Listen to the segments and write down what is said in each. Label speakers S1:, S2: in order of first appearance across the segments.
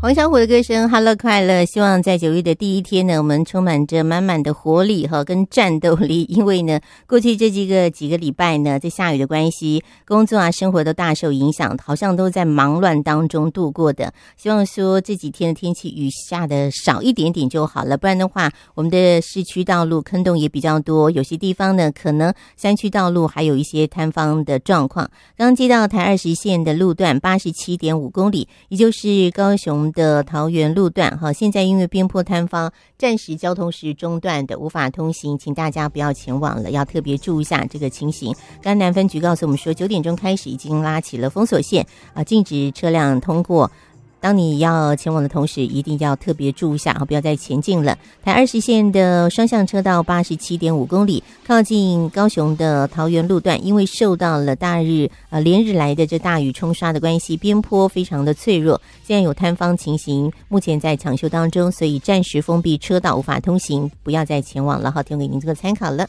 S1: 黄小琥的歌声哈喽快乐，希望在9月的第一天呢，我们充满着满满的活力跟战斗力。因为呢，过去这几个礼拜呢，在下雨的关系，工作生活都大受影响，好像都在忙乱当中度过的。希望说这几天的天气雨下的少一点点就好了，不然的话，我们的市区道路坑洞也比较多，有些地方呢，可能山区道路还有一些塌方的状况。刚接到台20线的路段87.5公里，也就是高雄的桃园路段现在因为边坡坍方，暂时交通是中断的，无法通行，请大家不要前往了，要特别注意一下这个情形。刚南分局告诉我们说，9点钟开始已经拉起了封锁线禁止车辆通过。当你要前往的同时，一定要特别注意一下不要再前进了。台20线的双向车道87.5公里，靠近高雄的桃园路段，因为受到了连日来的这大雨冲刷的关系，边坡非常的脆弱，现在有坍方情形，目前在抢修当中，所以暂时封闭车道，无法通行，不要再前往了。好，提供给您这个参考了。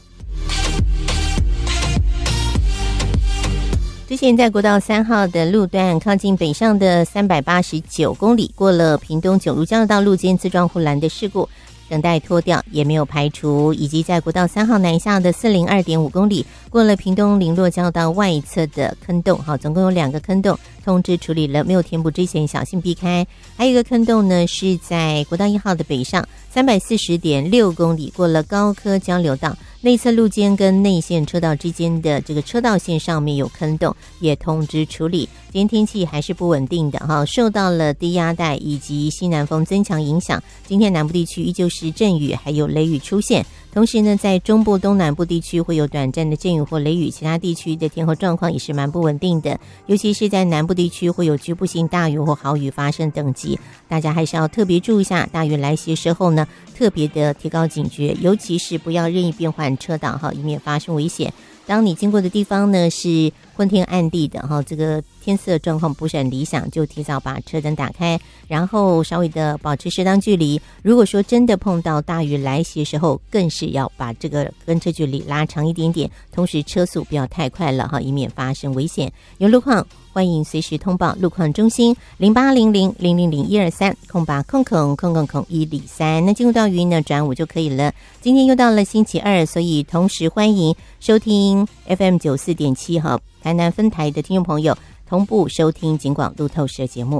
S1: 之前在国道3号的路段，靠近北上的389公里，过了屏东九如交流道路肩自撞护栏的事故，等待脱掉也没有排除，以及在国道3号南下的402.5公里，过了屏东林落交流道外侧的坑洞，总共有2个坑洞，通知处理了，没有填补之前小心避开。还有一个坑洞呢，是在国道1号的北上340.6公里，过了高科交流道内侧路肩跟内线车道之间的这个车道线上面有坑洞，也通知处理。今天天气还是不稳定的受到了低压带以及西南风增强影响，今天南部地区依旧是阵雨还有雷雨出现。同时呢，在中部东南部地区会有短暂的阵雨或雷雨，其他地区的天候状况也是蛮不稳定的，尤其是在南部地区会有局部性大雨或豪雨发生等级，大家还是要特别注意一下，大雨来袭的时候呢，特别的提高警觉，尤其是不要任意变换车道以免发生危险。当你经过的地方呢是昏天暗地的这个天色状况不是很理想，就提早把车灯打开，然后稍微的保持适当距离。如果说真的碰到大雨来袭的时候，更是要把这个跟车距离拉长一点点，同时车速不要太快了以免发生危险。有路况欢迎随时通报路况中心08000001230800000103。那进入到语音的转5就可以了。今天又到了星期二，所以同时欢迎收听 FM94.7 台南分台的听众朋友同步收听警广路透社节目。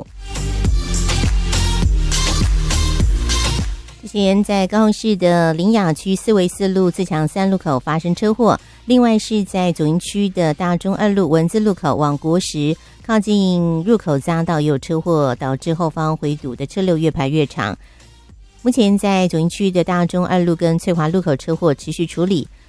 S1: 之前在高雄市的苓雅区四维四路自强3路口发生车祸，另外是在左营区的大中2路文字路口往国时靠近入口匝道也有车祸，导致后方回堵的车流越排越长。目前在左营区的大中2路跟翠华路口车祸持续处理。